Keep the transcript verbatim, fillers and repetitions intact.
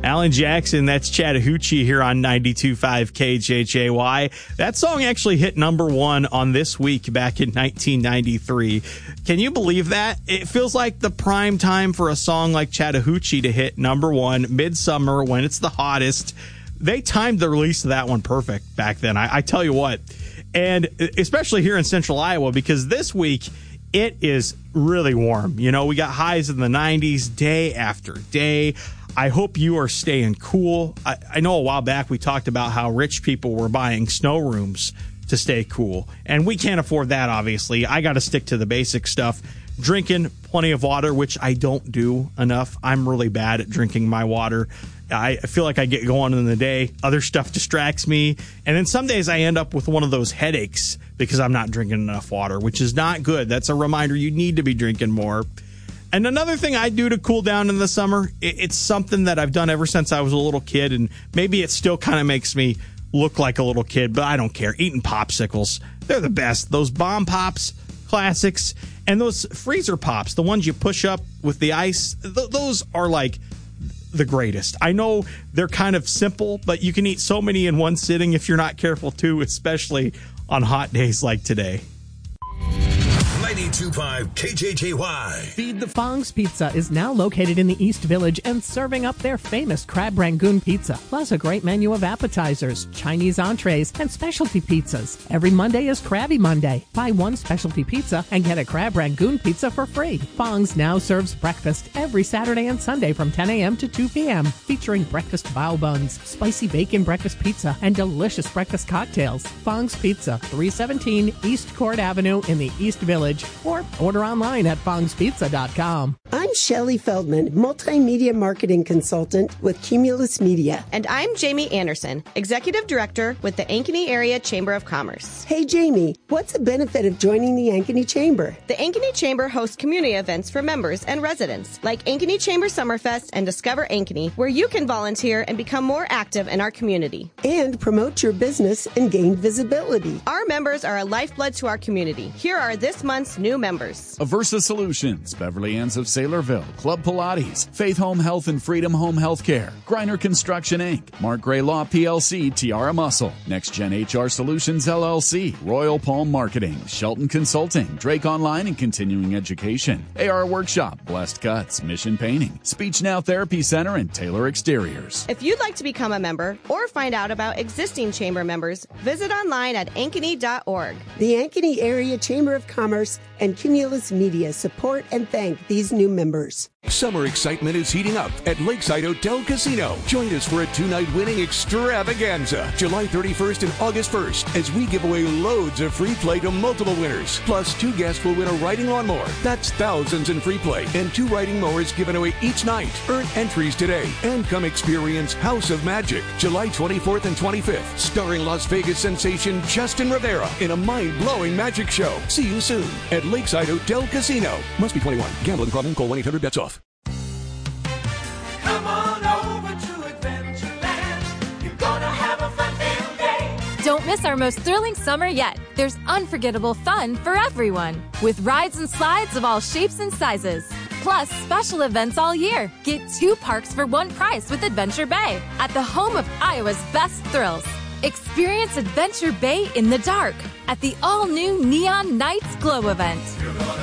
Alan Jackson, that's Chattahoochee here on ninety-two point five K J J Y. That song actually hit number one on This Week back in nineteen ninety-three. Can you believe that? It feels like the prime time for a song like Chattahoochee to hit number one, midsummer, when it's the hottest. They timed the release of that one perfect back then, I, I tell you what. And especially here in central Iowa, because this week it is really warm. You know, we got highs in the nineties day after day. I hope you are staying cool. I, I know a while back we talked about how rich people were buying snow rooms to stay cool. And we can't afford that, obviously. I got to stick to the basic stuff. Drinking plenty of water, which I don't do enough. I'm really bad at drinking my water. I feel like I get going in the day. Other stuff distracts me. And then some days I end up with one of those headaches because I'm not drinking enough water, which is not good. That's a reminder you need to be drinking more. And another thing I do to cool down in the summer, it's something that I've done ever since I was a little kid, and maybe it still kind of makes me look like a little kid, but I don't care. Eating popsicles. They're the best. Those Bomb Pops, classics, and those freezer pops, the ones you push up with the ice, th- those are like the greatest. I know they're kind of simple, but you can eat so many in one sitting if you're not careful too, especially on hot days like today. ninety-two point five K J J Y. Feed the Fong's Pizza is now located in the East Village and serving up their famous crab rangoon pizza, plus a great menu of appetizers, Chinese entrees, and specialty pizzas. Every Monday is Krabby Monday. Buy one specialty pizza and get a crab rangoon pizza for free. Fong's now serves breakfast every Saturday and Sunday from ten a.m. to two p.m., featuring breakfast bao buns, spicy bacon breakfast pizza, and delicious breakfast cocktails. Fong's Pizza, three seventeen East Court Avenue in the East Village, or order online at fongs pizza dot com. I'm Shelley Feldman, multimedia marketing consultant with Cumulus Media. And I'm Jamie Anderson, executive director with the Ankeny Area Chamber of Commerce. Hey, Jamie, what's the benefit of joining the Ankeny Chamber? The Ankeny Chamber hosts community events for members and residents, like Ankeny Chamber Summerfest and Discover Ankeny, where you can volunteer and become more active in our community. And promote your business and gain visibility. Our members are a lifeblood to our community. Here are this month's new members. Aversa Solutions, Beverly Ann's of Saylorville, Club Pilates, Faith Home Health and Freedom Home Healthcare, Griner Construction Incorporated, Mark Gray Law P L C, Tiara Muscle, Next Gen H R Solutions L L C, Royal Palm Marketing, Shelton Consulting, Drake Online and Continuing Education, A R Workshop, Blessed Cuts, Mission Painting, Speech Now Therapy Center, and Taylor Exteriors. If you'd like to become a member or find out about existing chamber members, visit online at ankeny dot org. The Ankeny Area Chamber of Commerce and Cumulus Media support and thank these new members. Summer excitement is heating up at Lakeside Hotel Casino. Join us for a two-night winning extravaganza, July thirty-first and August first, as we give away loads of free play to multiple winners. Plus, two guests will win a riding lawnmower. That's thousands in free play, and two riding mowers given away each night. Earn entries today and come experience House of Magic, July twenty-fourth and twenty-fifth, starring Las Vegas sensation Justin Rivera in a mind-blowing magic show. See you soon at Lakeside Hotel Casino. Must be twenty-one. Gambling problem? Call one eight hundred bets off. Come on over to Adventureland. You're gonna have a fun-filled day. Don't miss our most thrilling summer yet. There's unforgettable fun for everyone, with rides and slides of all shapes and sizes. Plus, special events all year. Get two parks for one price with Adventure Bay, at the home of Iowa's best thrills. Experience Adventure Bay in the dark at the all-new Neon Nights Glow event.